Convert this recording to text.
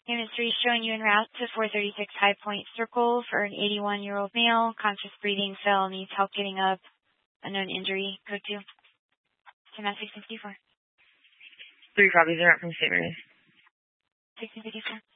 Unit 3 showing you en route to 436 High Point Circle for an 81-year-old male. Conscious breathing, fell, needs help getting up. Unknown injury. Code 2. Mass 1654. 3 copies are out from St. Mary's. 1654.